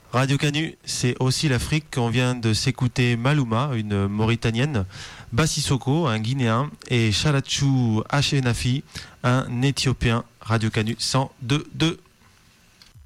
Radio Canu, c'est aussi l'Afrique. On vient de s'écouter Maluma, une Mauritanienne, Bassissoko, un Guinéen, et Chalachu Achenafi, un Éthiopien. Radio Canu 102.2.